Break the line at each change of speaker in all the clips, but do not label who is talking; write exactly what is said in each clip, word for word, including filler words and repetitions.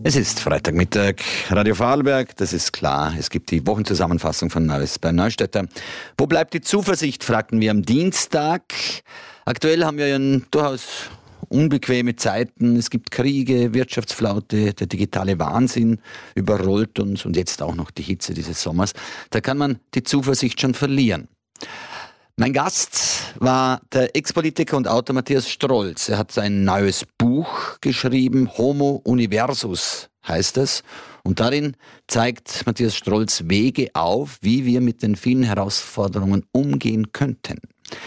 Es ist Freitagmittag, Radio Vorarlberg, das ist klar. Es gibt die Wochenzusammenfassung von Neues bei Neustädter. Wo bleibt die Zuversicht, fragten wir am Dienstag. Aktuell haben wir ja durchaus unbequeme Zeiten. Es gibt Kriege, Wirtschaftsflaute, der digitale Wahnsinn überrollt uns und jetzt auch noch die Hitze dieses Sommers. Da kann man die Zuversicht schon verlieren. Mein Gast war der Ex-Politiker und Autor Matthias Strolz. Er hat ein neues Buch geschrieben, Homo Universus heißt es. Und darin zeigt Matthias Strolz Wege auf, wie wir mit den vielen Herausforderungen umgehen könnten.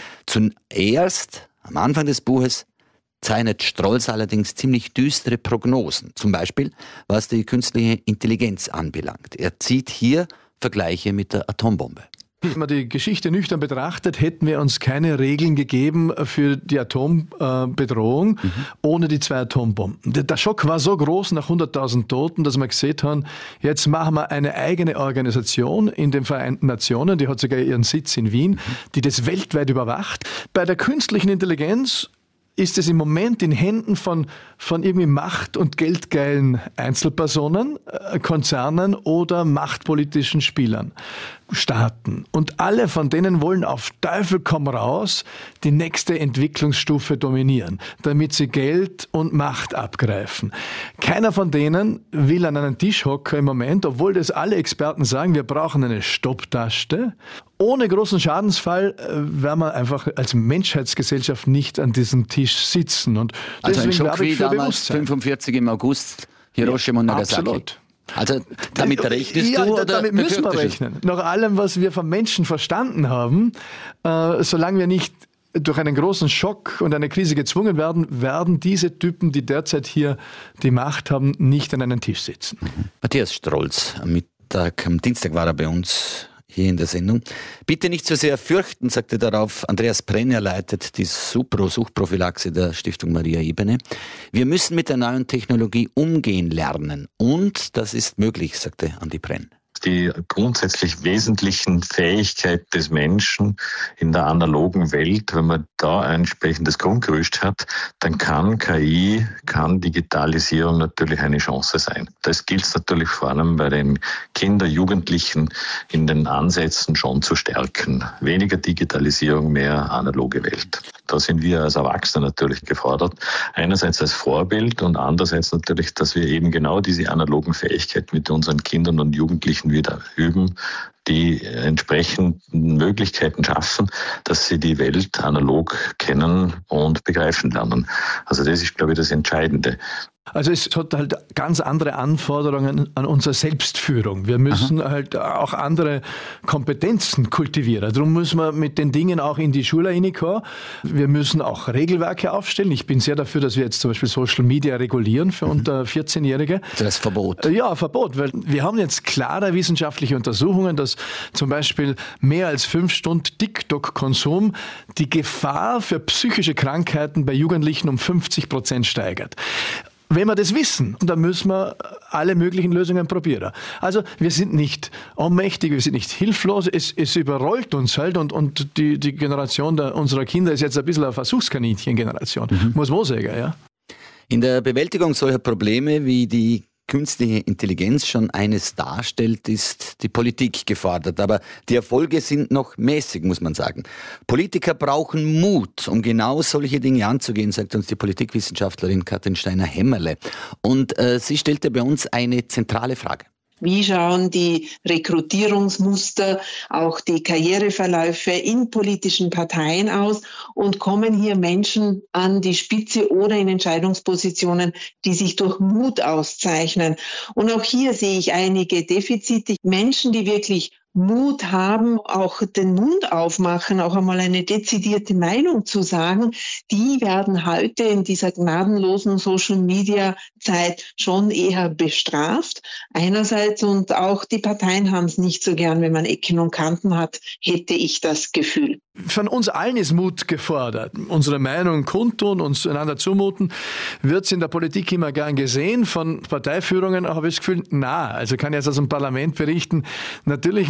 Zuerst, am Anfang des Buches, zeichnet Strolz allerdings ziemlich düstere Prognosen. Zum Beispiel, was die künstliche Intelligenz anbelangt. Er zieht hier Vergleiche mit der Atombombe.
Wenn man die Geschichte nüchtern betrachtet, hätten wir uns keine Regeln gegeben für die Atombedrohung mhm. ohne die zwei Atombomben. Der Schock war so groß nach hunderttausend Toten, dass wir gesehen haben, jetzt machen wir eine eigene Organisation in den Vereinten Nationen, die hat sogar ihren Sitz in Wien, mhm. die das weltweit überwacht. Bei der künstlichen Intelligenz ist es im Moment in Händen von, von irgendwie macht- und geldgeilen Einzelpersonen, äh, Konzernen oder machtpolitischen Spielern, Staaten. Und alle von denen wollen auf Teufel komm raus die nächste Entwicklungsstufe dominieren, damit sie Geld und Macht abgreifen. Keiner von denen will an einen Tisch hocken im Moment, obwohl das alle Experten sagen, wir brauchen eine Stopptaste. Ohne großen Schadensfall äh, werden wir einfach als Menschheitsgesellschaft nicht an diesem Tisch sitzen. Und
also
deswegen
ein Schock wie damals fünfundvierzig im August, Hiroshima und Nagasaki.
Absolut.
Also damit rechnest
ja,
du? Oder
damit müssen wir rechnen. Nach allem, was wir vom Menschen verstanden haben, äh, solange wir nicht durch einen großen Schock und eine Krise gezwungen werden, werden diese Typen, die derzeit hier die Macht haben, nicht an einem Tisch sitzen.
Mhm. Matthias Strolz, am Mittag, am Dienstag war er bei uns hier in der Sendung. Bitte nicht so sehr fürchten, sagte darauf Andreas Brenn, er leitet die Supro-Suchtprophylaxe der Stiftung Maria Ebene. Wir müssen mit der neuen Technologie umgehen lernen. Und das ist möglich, sagte Andi Brenn.
Die grundsätzlich wesentlichen Fähigkeit des Menschen in der analogen Welt, wenn man da ein entsprechendes Grundgerüst hat, dann kann K I, kann Digitalisierung natürlich eine Chance sein. Das gilt es natürlich vor allem bei den Kindern, Jugendlichen in den Ansätzen schon zu stärken. Weniger Digitalisierung, mehr analoge Welt. Da sind wir als Erwachsene natürlich gefordert. Einerseits als Vorbild und andererseits natürlich, dass wir eben genau diese analogen Fähigkeiten mit unseren Kindern und Jugendlichen wieder üben, die entsprechenden Möglichkeiten schaffen, dass sie die Welt analog kennen und begreifen lernen. Also das ist, glaube ich, das Entscheidende.
Also es hat halt ganz andere Anforderungen an unsere Selbstführung. Wir müssen Aha. halt auch andere Kompetenzen kultivieren. Darum müssen wir mit den Dingen auch in die Schule hineinkommen. Wir müssen auch Regelwerke aufstellen. Ich bin sehr dafür, dass wir jetzt zum Beispiel Social Media regulieren für mhm. unter vierzehnjährige.
Das ist Verbot.
Ja, Verbot, weil wir haben jetzt klare wissenschaftliche Untersuchungen, dass zum Beispiel mehr als fünf Stunden TikTok-Konsum die Gefahr für psychische Krankheiten bei Jugendlichen um fünfzig Prozent steigert. Wenn wir das wissen, dann müssen wir alle möglichen Lösungen probieren. Also wir sind nicht ohnmächtig, wir sind nicht hilflos, es, es überrollt uns halt und, und die, die Generation der, unserer Kinder ist jetzt ein bisschen eine Versuchskaninchen-Generation, mhm. muss man sagen, ja.
In der Bewältigung solcher Probleme wie die künstliche Intelligenz schon eines darstellt, ist die Politik gefordert. Aber die Erfolge sind noch mäßig, muss man sagen. Politiker brauchen Mut, um genau solche Dinge anzugehen, sagt uns die Politikwissenschaftlerin Katrin Steiner-Hämmerle. Und äh, sie stellte bei uns eine zentrale Frage.
Wie schauen die Rekrutierungsmuster, auch die Karriereverläufe in politischen Parteien aus und kommen hier Menschen an die Spitze oder in Entscheidungspositionen, die sich durch Mut auszeichnen? Und auch hier sehe ich einige Defizite. Menschen, die wirklich Mut haben, auch den Mund aufmachen, auch einmal eine dezidierte Meinung zu sagen, die werden heute in dieser gnadenlosen Social-Media-Zeit schon eher bestraft. Einerseits und auch die Parteien haben es nicht so gern, wenn man Ecken und Kanten hat, hätte ich das Gefühl.
Von uns allen ist Mut gefordert. Unsere Meinung kundtun, uns einander zumuten, wird es in der Politik immer gern gesehen. Von Parteiführungen habe ich das Gefühl, na, also kann ich jetzt aus dem Parlament berichten, natürlich, wenn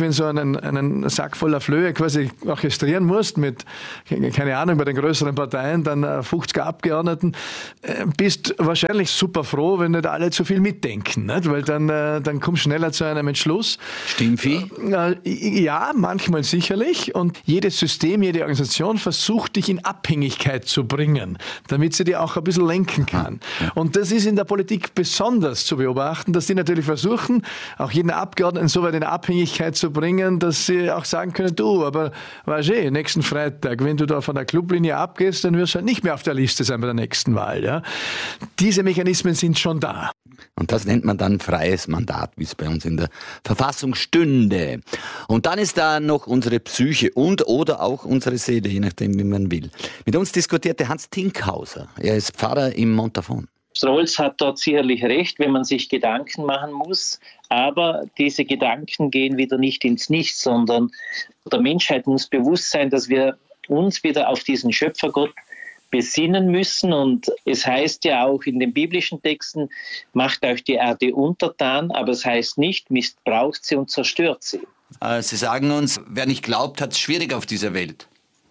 in so einen, einen Sack voller Flöhe quasi orchestrieren musst mit, keine Ahnung, bei den größeren Parteien dann fünfzig Abgeordneten, bist wahrscheinlich super froh, wenn nicht alle zu viel mitdenken, nicht? Weil dann, dann kommst du schneller zu einem Entschluss.
Stimmvieh?
Ja, manchmal sicherlich. Und jedes System, jede Organisation versucht, dich in Abhängigkeit zu bringen, damit sie dir auch ein bisschen lenken kann. Und das ist in der Politik besonders zu beobachten, dass die natürlich versuchen, auch jeden Abgeordneten so weit in Abhängigkeit zu bringen, dass sie auch sagen können, du, aber weißt du, nächsten Freitag, wenn du da von der Clublinie abgehst, dann wirst du halt nicht mehr auf der Liste sein bei der nächsten Wahl. Ja? Diese Mechanismen sind schon da.
Und das nennt man dann freies Mandat, wie es bei uns in der Verfassung stünde. Und dann ist da noch unsere Psyche und oder auch unsere Seele, je nachdem, wie man will. Mit uns diskutierte Hans Tinkhauser. Er ist Pfarrer im Montafon.
Strolz hat dort sicherlich recht, wenn man sich Gedanken machen muss. Aber diese Gedanken gehen wieder nicht ins Nichts, sondern der Menschheit muss bewusst sein, dass wir uns wieder auf diesen Schöpfergott besinnen müssen. Und es heißt ja auch in den biblischen Texten, macht euch die Erde untertan, aber es heißt nicht, missbraucht sie und zerstört sie.
Sie sagen uns, wer nicht glaubt, hat es schwierig auf dieser Welt.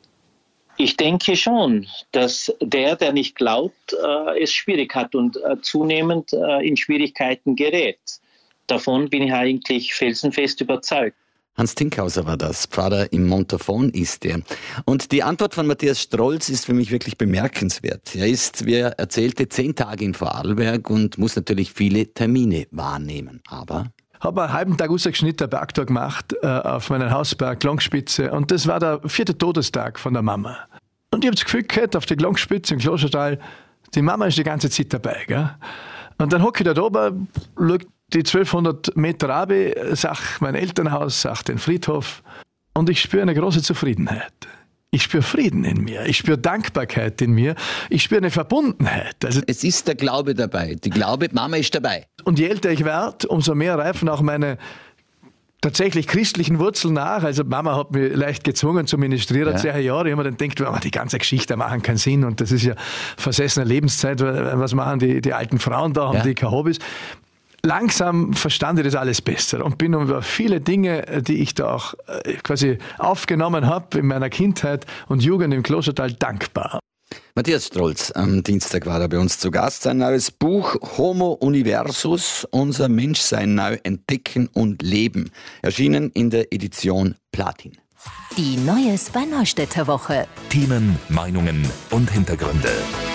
Ich denke schon, dass der, der nicht glaubt, äh, es schwierig hat und äh, zunehmend äh, in Schwierigkeiten gerät. Davon bin ich eigentlich felsenfest überzeugt.
Hans Tinkhauser war das, Pfarrer im Montafon ist er. Und die Antwort von Matthias Strolz ist für mich wirklich bemerkenswert. Er ist, wie er erzählte, zehn Tage in Vorarlberg und muss natürlich viele Termine wahrnehmen. Aber...
habe einen halben Tag rausgeschnitten, einen Bergtag gemacht äh, auf meinen Hausberg, Langspitze. Und das war der vierte Todestag von der Mama. Und ich habe das Gefühl gehabt, auf die Langspitze im Klostertal, die Mama ist die ganze Zeit dabei. Gell? Und dann hocke ich da oben, schaue die zwölfhundert Meter runter, sage mein Elternhaus, sage den Friedhof. Und ich spüre eine große Zufriedenheit. Ich spüre Frieden in mir, ich spüre Dankbarkeit in mir, ich spüre eine Verbundenheit. Also
es ist der Glaube dabei, die Glaube, Mama ist dabei.
Und je älter ich werde, umso mehr reifen auch meine tatsächlich christlichen Wurzeln nach. Also Mama hat mich leicht gezwungen zu ministrieren, ja. zehn Jahre. Ich habe mir dann gedacht, oh, die ganze Geschichte macht keinen Sinn und das ist ja versessene Lebenszeit. Was machen die, die alten Frauen da, haben ja. die keine Hobbys? Langsam verstand ich das alles besser und bin über viele Dinge, die ich da auch quasi aufgenommen habe in meiner Kindheit und Jugend im Klostertal, dankbar.
Matthias Strolz, am Dienstag war er bei uns zu Gast. Sein neues Buch Homo Universus, unser Menschsein neu entdecken und leben, erschienen in der Edition Platin.
Die Neues bei Neustädter Woche.
Themen, Meinungen und Hintergründe.